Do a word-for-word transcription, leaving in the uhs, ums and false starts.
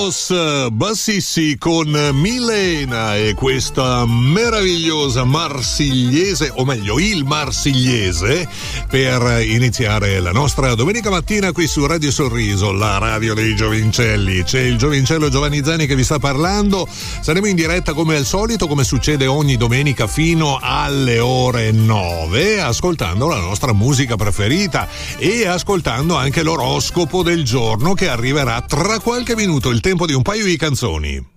Bassissi con Milena e questa meravigliosa marsigliese, o meglio il marsigliese, per iniziare la nostra domenica mattina qui su Radio Sorriso, la radio dei Giovincelli. C'è il giovincello Giovanni Zani che vi sta parlando. Saremo in diretta come al solito, come succede ogni domenica, fino alle ore nove, ascoltando la nostra musica preferita e ascoltando anche l'oroscopo del giorno che arriverà tra qualche minuto. Il tempo di un paio di canzoni.